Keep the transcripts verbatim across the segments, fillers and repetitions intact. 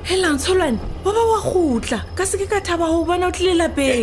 Hela Tsholwane, ba ba wa khutla ka se ke ka thaba ho bona o tlile lapeng.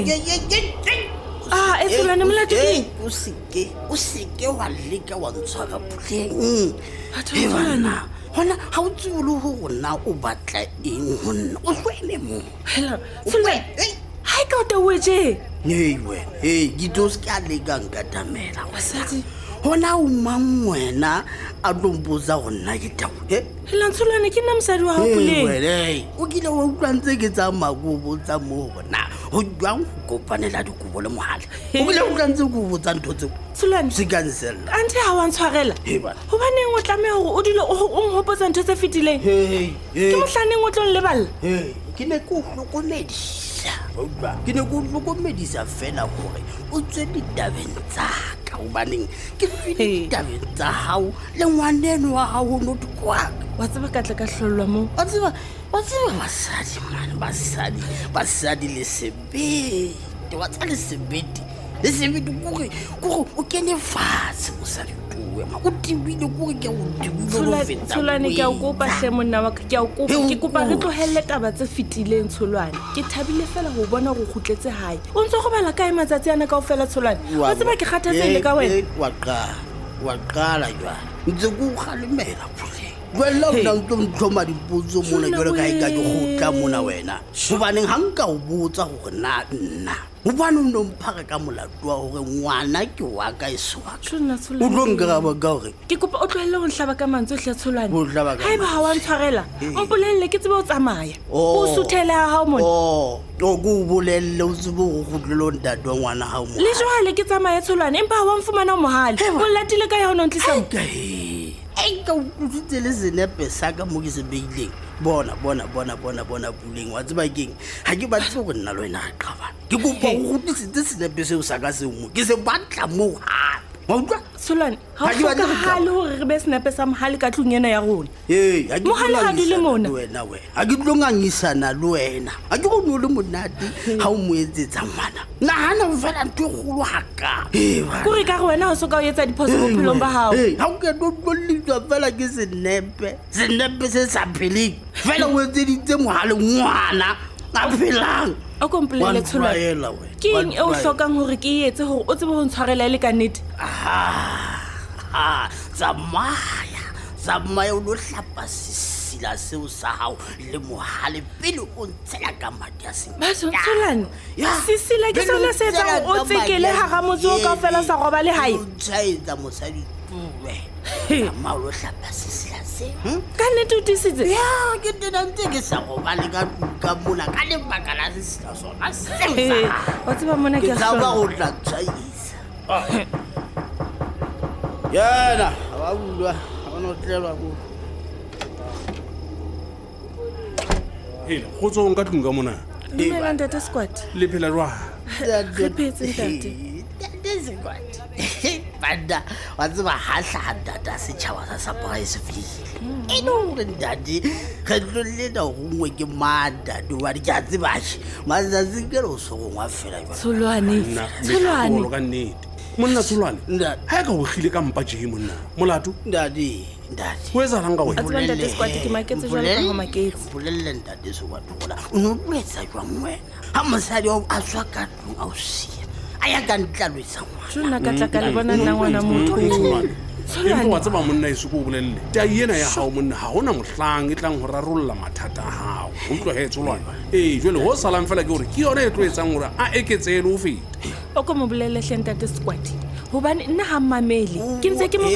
Ah, e Tsholwane molato ke o seke o seke wa leka wa ntshwara puleng. Batho Tsholwane hona ha o tsolo ho rona o batla eng honna o swele mo. Hela Tsholwane hai ka o tawetse. Hey wena, hey gitos ka leka nka tamela Basadi hona o mang wena a domboza gonna ke tawo. He Hela Tsholwane ke nna mosadi wa hao puleng. Hey o kile wa utlwantse ke tsa makubo tsa mo bona ho jwang go kopanela dikubo le mohala. O kile o utlwantse go botsa ntho tseo Tsholwane se cancel. Ante ha wa ntshwarela. Hobaneng o tlameha hore o dile o nghopotsa ntho tse fetileng? Hey Ke mohlaneng o tlo leballa. Hey ke ne go hlokomedisa ke ne go hlokomedisa fela hore o tswe ditabeng tsa ka hobaneng ke ditabeng tsa hao le ngwaneno wa hao no tkwaka wa tseba ka tla ka hlollwa mo wa tseba wa tseba basadi man basadi basadi le sebete wa tsale sebete le sebete gore gore o kene fatshe mosadi tuwe ma o tibile gore ke o tibile fetsa Tsholwane ke a o kopa hle monna wa ke a o kopa ke kopa re tlohelle taba tse fetileng Tsholwane ke thabile fela ho bona go khutletse hae o ntse go bala kae matsatsi ana kaofela Tsholwane wa tseba ke kgathatsele ka wena wa qala wa qala jwa ntse go khalemela pule Well, don't throw my bozo mona jwalo ka e ka ke gotla mona wena. Hobaneng ha nka o botsa hore na nna. Hobane o no mphaka ka molato wa hore ngwana ke wa ka iswa. O tlo nkaraba ka hore ke kopa o tlohelle go nhlaba ka mantso hle Tsholwane. Ho nhlaba ka. Haeba ha wa ntshwarela, mpolelle ke tsebe o tsamaya. O suthele ha hao mona. Oh, o go bolelle o tsebe go gotlelo ntate wa ngwana ha mo. Le jwale ke tsamaya Tsholwane empa ha wa mfumana o mohale. O latile ka yona ntlisa. Ai ka utlwitse le senepe sa ka mo ke se beileng bona bona bona bona bona puleng wa tseba keng ha ke batse go nna le wena ga qaba ke kopa go gutlisitse senepe seo sa ka seo mo ke se batla mo ha wa utlwa Tsholwane ha o ka hale hore re be senepe sa mohale ka tlung ena ya rona eh ha ke mohale ha dile mona wena we ha ke tlongangisana le wena ha ke go no le monate ha o mo etsetsa ngwana na hana o fela ntwe golo haka kore ka re wena o soka o etsa diphoso bophelong ba hao ha o ke do bolitswa fela ke senepe senepe se sa pheleng fela o etseditse mohale ngwana a phelang o komplele Tsholwane ke eng e o hlokang hore ke etse hore o tsebe ho ntshwarela ile ka nnete ah tsamaya tsamaya o lo hlapa sisila seo sa hao le mohale pele o ntshela ka madi a seng ba Tsholwane sisila ke sona se etsa o tsekele ha ga motho ka fela sa roba le hae tsaetsa mosadi tuwe ma lo hlapa sisila se ka nnete o tisitse ya ke tena ntse ke sa roba le ka ka mona ka le baka la sisila sona se wa tseba mona ke a ba o tla tsaisa yana ba bulwa ba no tlelwa go Hey, go tsong ka tlung ka mona. Dumela ntate Squad. Le phela jwa. Re phetse ntate. Ntate Squad. Banda, wa tseba ha hla data se tšhawa sa surprise file. E no re ntate, re tlolle da gongwe ke manda do wa di tsa tseba. Maza zingelo so ngwa fela jwa. Tsholwane. Tsholwane. Go ka nnete. Monna Tsholwane. Ha ka o gile ka mpa je monna. Molato. Ndadi. Ndadi. Ho etsa langa wena. Atseba ntate Squad ke maketse jwalo ka ho maketse. Bolelle ntate Squad gola. O no bletsa jwang wena. Ha mosadi a tswa ka tlung a o sia. Aya ka ntlalwetsa ngwana. Jona ka tla ka le bona nna ngwana motho. Tsholwane wa tseba monna isu go bolelle. Ta yena ya hao monna ha hona mohlang e tlang ho rarolla mathata a hao. O tlo he Tsholwane. Eh jwale ho salang fela ke hore ke yona e tlo etsang hore a eketsele o feta. O ko mo bolelle hle ntate Squad. Hobane nna ha mmamele ke ntse ke mo